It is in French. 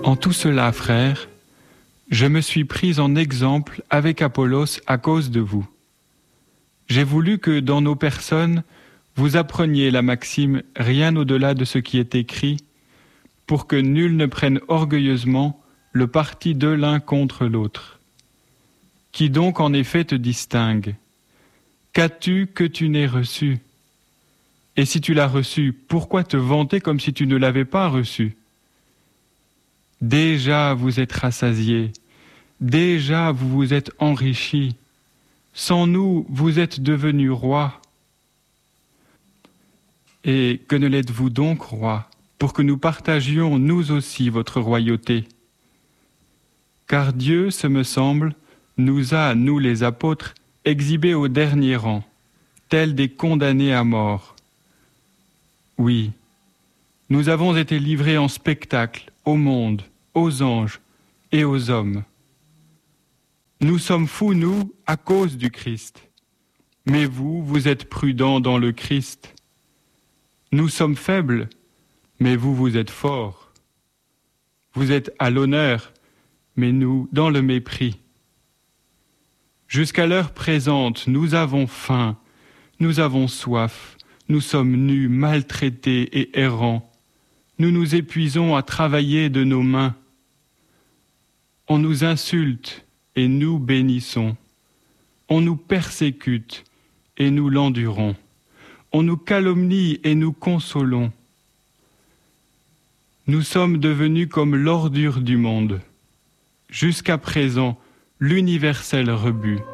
En tout cela, frères, je me suis pris en exemple avec Apollos à cause de vous. J'ai voulu que dans nos personnes, vous appreniez la maxime rien au-delà de ce qui est écrit, pour que nul ne prenne orgueilleusement le parti de l'un contre l'autre. Qui donc en effet te distingue? Qu'as-tu que tu n'aies reçu? Et si tu l'as reçu, pourquoi te vanter comme si tu ne l'avais pas reçu? Déjà vous êtes rassasiés, déjà vous vous êtes enrichis. Sans nous, vous êtes devenus rois. Et que ne l'êtes-vous donc, roi, pour que nous partagions nous aussi votre royauté? Car Dieu, ce me semble, nous a, nous les apôtres, exhibés au dernier rang, tels des condamnés à mort. Oui, nous avons été livrés en spectacle au monde, aux anges et aux hommes. Nous sommes fous, nous, à cause du Christ. Mais vous, vous êtes prudents dans le Christ. Nous sommes faibles, mais vous, vous êtes forts. Vous êtes à l'honneur, mais nous, dans le mépris. Jusqu'à l'heure présente, nous avons faim, nous avons soif, nous sommes nus, maltraités et errants. Nous nous épuisons à travailler de nos mains. On nous insulte et nous bénissons. On nous persécute et nous l'endurons. On nous calomnie et nous consolons. Nous sommes devenus comme l'ordure du monde. Jusqu'à présent, l'universel rebut.